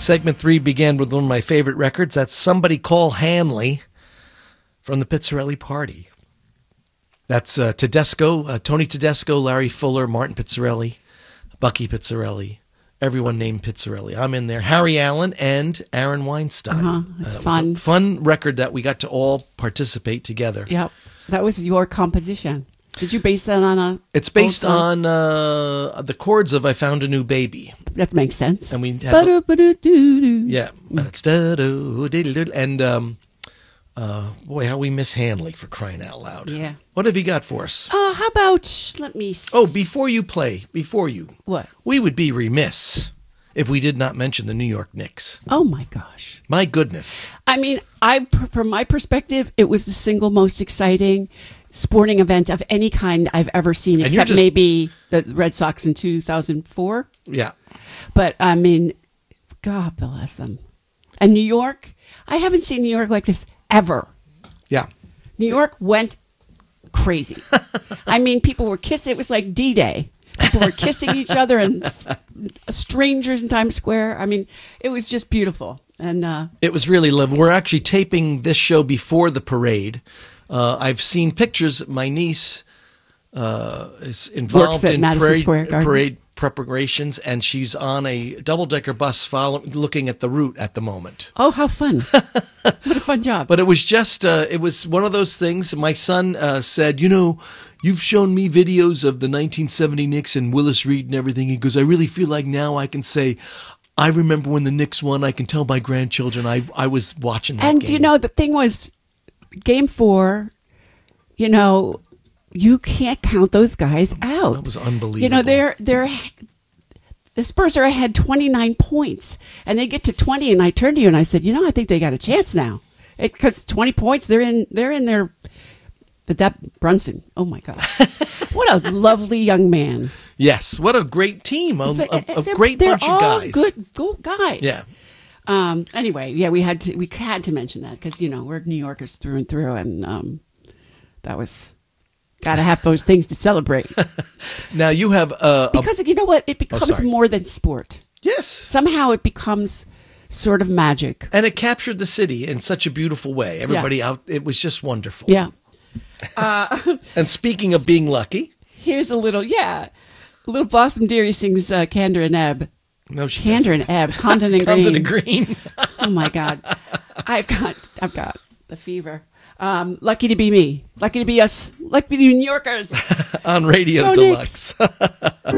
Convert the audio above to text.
Segment 3 began with one of my favorite records. That's Somebody Call Hanley from the Pizzarelli Party. That's Tedesco, Tony Tedesco, Larry Fuller, Martin Pizzarelli, Bucky Pizzarelli, everyone named Pizzarelli. I'm in there. Harry Allen and Aaron Weinstein. It's It fun. was a fun record that we got to all participate together. Yep. That was your composition. Did you base that on a... It's based on the chords of I Found a New Baby. That makes sense. And we had... Ba-do-ba-do-do-do. Yeah. And it's... And... boy, how we miss Hanley, for crying out loud. Yeah. What have you got for us? How about, let me... Before you play, What? We would be remiss if we did not mention the New York Knicks. Oh, my gosh. My goodness. I mean, from my perspective, it was the single most exciting sporting event of any kind I've ever seen, except maybe the Red Sox in 2004. Yeah. But, I mean, God bless them. And New York, I haven't seen New York like this ever. Yeah. New York went crazy. I mean, people were kissing. It was like D-Day. People were kissing each other and strangers in Times Square. I mean, it was just beautiful. And it was really lovely. We're actually taping this show before the parade. I've seen pictures. My niece is involved in parade preparations, and she's on a double-decker bus looking at the route at the moment. Oh, how fun. What a fun job. But it was just, it was one of those things. My son said, you've shown me videos of the 1970 Knicks and Willis Reed and everything. He goes, I really feel like now I can say, I remember when the Knicks won. I can tell my grandchildren I was watching that game. And, the thing was, Game 4, you can't count those guys out. That was unbelievable. The Spurs are ahead 29 points, and they get to 20, and I turned to you and I said, I think they got a chance now. Because 20 points, they're in there. But that Brunson, oh my God. What a lovely young man. Yes, what a great team. A great bunch of guys. They're all good guys. Yeah. Anyway, yeah, we had to mention that because, we're New Yorkers through and through, and that was... Got to have those things to celebrate. Now you have because you know what? It becomes more than sport. Yes. Somehow it becomes sort of magic, and it captured the city in such a beautiful way. Everybody out. It was just wonderful. Yeah. And speaking of being lucky, here's a little Blossom Dearie sings "Candor and Ebb." No, she Candor and Ebb, Condon and Green. Condon and Green. Oh my God, I've got the fever. Lucky to be me. Lucky to be us. Lucky to be New Yorkers. On Radio Deluxe.